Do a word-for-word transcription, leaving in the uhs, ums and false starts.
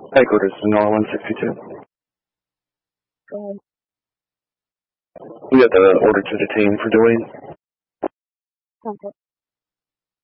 Headquarters, Sonora one sixty-two. Go ahead. We got the order to detain for Dwayne. Contact.